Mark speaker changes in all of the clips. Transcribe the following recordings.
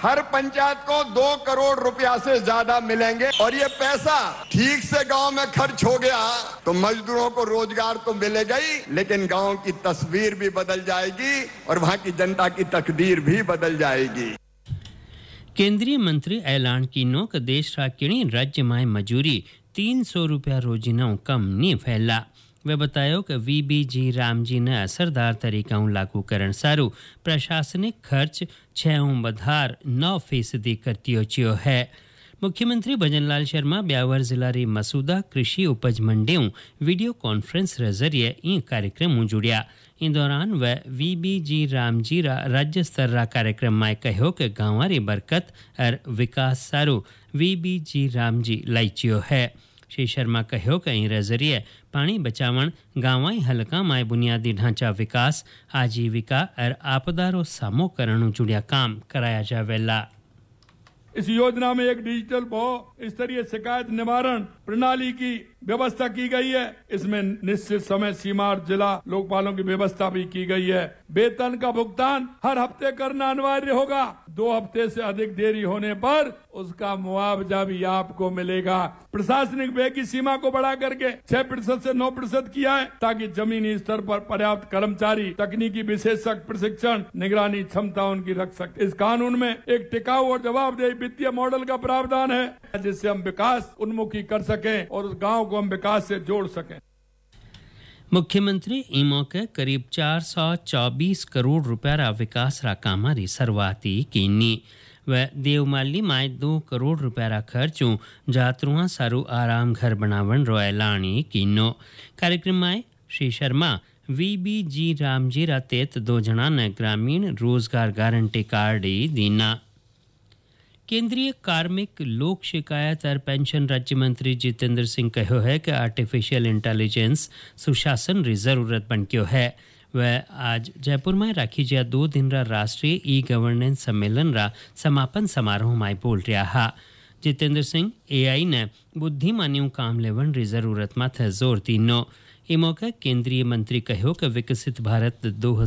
Speaker 1: हर पंचायत को 2 करोड़ रुपया से ज्यादा मिलेंगे और ये पैसा ठीक से गांव में खर्च हो गया तो मजदूरों को रोजगार तो मिलेगा ही, लेकिन गांव की तस्वीर भी बदल जाएगी और वहां की जनता की तकदीर भी बदल जाएगी।
Speaker 2: केंद्रीय मंत्री ऐलान कीनो कि देश राकिणी राज्य में मजूरी 300 रुपया रोजीना कम नहीं फैला। वे बतायो कि वीबीजी रामजी ने असरदार तरीकाओं लागू करण सारू प्रशासनिक खर्च 6.9% करतियो है। मुख्यमंत्री भजनलाल शर्मा ब्यावर जिला री मसूदा कृषि उपज मंडियों वीडियो कॉन्फ्रेंस रे जरिए ई कार्यक्रम में जुड़िया। इन दौरान वह वीबीजी रामजी राज्य स्तर रा कार्यक्रम में कहो कि गांवारी बरकत और विकास सारू वीबीजी रामजी लाइचियो है। श्री शर्मा कहो कि इन जरिए पानी बचावन गांवाई हलका में बुनियादी ढांचा विकास आजीविका और आपदारो सामो करणु जुड़िया काम कराया जावेला।
Speaker 3: इस योजना में एक डिजिटल बहु स्तरीय शिकायत निवारण प्रणाली की व्यवस्था की गई है। इसमें निश्चित समय सीमा और जिला लोकपालों की व्यवस्था भी की गई है। वेतन का भुगतान हर हफ्ते करना अनिवार्य होगा। 2 हफ्ते से अधिक देरी होने पर उसका मुआवजा भी आपको मिलेगा। प्रशासनिक व्यय की सीमा को बढ़ा करके 6% से 9% किया है ताकि जमीनी स्तर पर पर्याप्त कर्मचारी तकनीकी विशेषज्ञ प्रशिक्षण निगरानी क्षमता उनकी रख सके। इस कानून में एक टिकाऊ और जवाबदेही वित्तीय मॉडल का प्रावधान है जिससे हम विकास उन्मुखी कर सकें और उस गांव को हम विकास से जोड़ सकें।
Speaker 2: मुख्यमंत्री ई मौके करीब 424 करोड़ रुपया रा विकास रा कामारी शुरुआती कीनी। व देवमाली में 2 करोड़ रुपया रा खर्चों जातरुआ सारू आराम घर बनावन रो ऐलानी कीनो। कार्यक्रम में श्री शर्मा वीबीजी रामजी रा तेत 2 जना ने ग्रामीण रोजगार गारंटी कार्ड दीना। केंद्रीय कार्मिक लोक शिकायत और पेंशन राज्य मंत्री जितेंद्र सिंह कहो है कि आर्टिफिशियल इंटेलिजेंस सुशासन री जरूरत बन क्यों है। वह आज जयपुर में राखी जा 2 दिन रा राष्ट्रीय ई गवर्नेंस सम्मेलन रा समापन समारोह में बोल रहा है। जितेंद्र सिंह एआई ने बुद्धिमानियों काम लेवन री जरूरत माथे जोर तीनो। ई मौके केंद्रीय मंत्री कहो कि विकसित भारत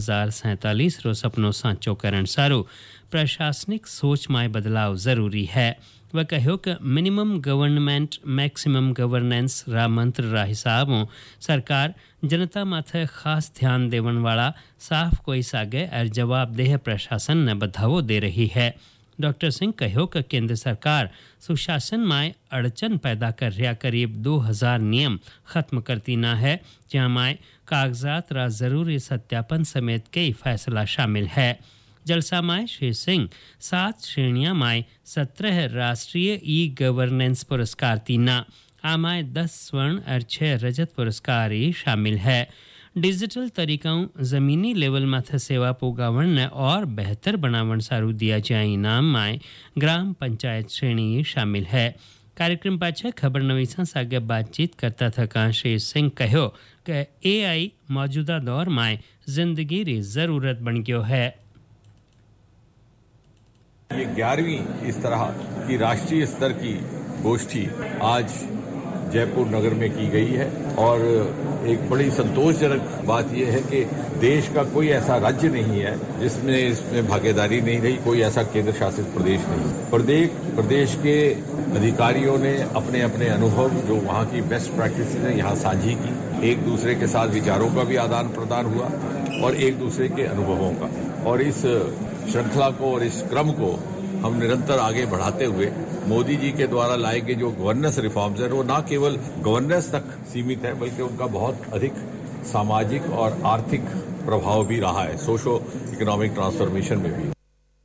Speaker 2: 2047 रो सपनो साचो करण सारू प्रशासनिक सोच में बदलाव जरूरी है। वह कहो कि मिनिमम गवर्नमेंट मैक्सिमम गवर्नेंस रा मंत्र रा हिसाबों सरकार जनता माथे खास ध्यान देवन वाला साफ कोई सागे और जवाबदेह प्रशासन ने बधावो दे रही है। डॉक्टर सिंह कहो कि केंद्र सरकार सुशासन में अड़चन पैदा कर रहा करीब 2000 नियम खत्म करती ना है जहाँ में कागजात रा जरूरी सत्यापन समेत कई फैसला शामिल है। जलसा में श्री सिंह 7 श्रेणियां में 17 राष्ट्रीय ई गवर्नेंस पुरस्कार तीना आमाय 10 स्वर्ण और 6 रजत पुरस्कार शामिल है। डिजिटल तरीकाओं जमीनी लेवल माथे सेवा पोगावन ने और बेहतर बनावन सारू दिया जाए इनाम में ग्राम पंचायत श्रेणी शामिल है। कार्यक्रम पाछे खबर नवीसा सागे बातचीत करता थका श्री सिंह कहो कि एआई मौजूदा दौर में जिंदगी री जरूरत बन गयो है।
Speaker 4: ये 11वीं इस तरह की राष्ट्रीय स्तर की गोष्ठी आज जयपुर नगर में की गई है और एक बड़ी संतोषजनक बात यह है कि देश का कोई ऐसा राज्य नहीं है जिसमें इसमें भागीदारी नहीं रही, कोई ऐसा केंद्र शासित प्रदेश नहीं। प्रदेश के अधिकारियों ने अपने अपने अनुभव जो वहाँ की बेस्ट प्रैक्टिसेस हैं यहाँ साझी की। एक दूसरे के साथ विचारों का भी आदान प्रदान हुआ और एक दूसरे के अनुभवों का, और इस श्रृंखला को और इस क्रम को हम निरंतर आगे बढ़ाते हुए मोदी जी के द्वारा लाए गए जो गवर्नेंस रिफॉर्म्स हैं वो न केवल गवर्नेंस तक सीमित है बल्कि उनका बहुत अधिक सामाजिक और आर्थिक प्रभाव भी रहा है, सोशो इकोनॉमिक ट्रांसफॉर्मेशन में भी।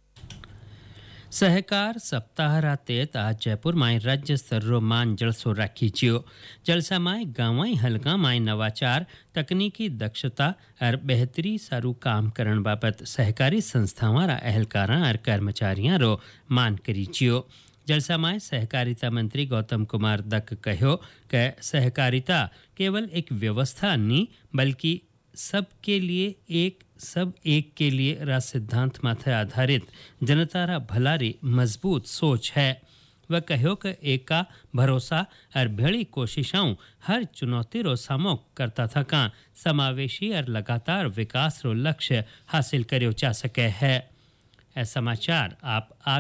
Speaker 2: सहकार सप्ताह रातेत आज जयपुर में राज्य स्तर रो मान जलसो राखी छियो। जलसा में गांवाई हलका में नवाचार तकनीकी दक्षता और बेहतरी सारू काम करण बाबत सहकारी संस्थावां रा अहलकारां और कर्मचारियां रो मान करी छियो। जलसा में सहकारिता मंत्री गौतम कुमार दक कहो कि सहकारिता केवल एक व्यवस्था नहीं बल्कि सबके लिए सब एक के लिए रा सिद्धांत माथे आधारित जनता रा भलारी मजबूत सोच है। वह कहो कि एका भरोसा और भेड़ी कोशिशों हर चुनौती रो सामो करता था का समावेशी और लगातार विकास रो लक्ष्य हासिल करो जा सके है। समाचार आप